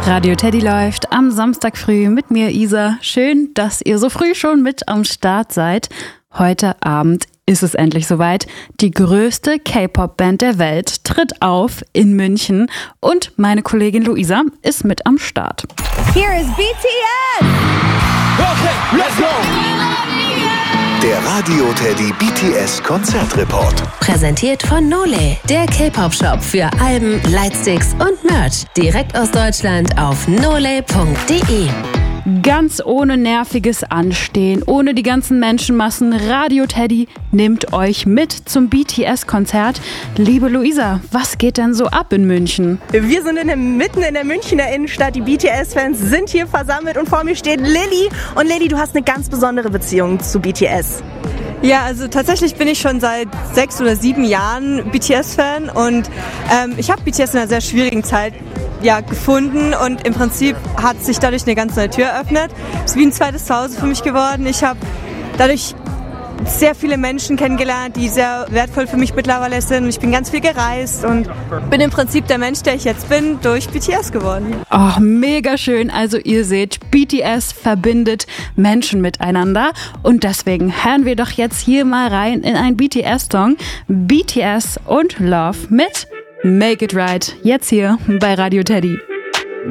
Radio Teddy läuft am Samstag früh mit mir, Isa. Schön, dass ihr so früh schon mit am Start seid. Heute Abend ist es endlich soweit. Die größte K-Pop-Band der Welt tritt auf in München und meine Kollegin Luisa ist mit am Start. Here is BTS! Okay, let's go! Der Radio Teddy BTS Konzertreport. Präsentiert von Nole, der K-Pop-Shop für Alben, Lightsticks und Merch. Direkt aus Deutschland auf nole.de. Ganz ohne nerviges Anstehen, ohne die ganzen Menschenmassen. Radio Teddy nimmt euch mit zum BTS-Konzert. Liebe Luisa, was geht denn so ab in München? Wir sind mitten in der Münchner Innenstadt. Die BTS-Fans sind hier versammelt und vor mir steht Lilly. Und Lilly, du hast eine ganz besondere Beziehung zu BTS. Ja, also tatsächlich bin ich schon seit 6 oder 7 Jahren BTS-Fan und ich habe BTS in einer sehr schwierigen Zeit gefunden und im Prinzip hat sich dadurch eine ganz neue Tür eröffnet. Es ist wie ein zweites Zuhause für mich geworden. Ich habe dadurch sehr viele Menschen kennengelernt, die sehr wertvoll für mich mittlerweile sind. Ich bin ganz viel gereist und bin im Prinzip der Mensch, der ich jetzt bin, durch BTS geworden. Oh, mega schön. Also ihr seht, BTS verbindet Menschen miteinander und deswegen hören wir doch jetzt hier mal rein in einen BTS-Song. BTS und Love mit Make It Right. Jetzt hier bei Radio Teddy.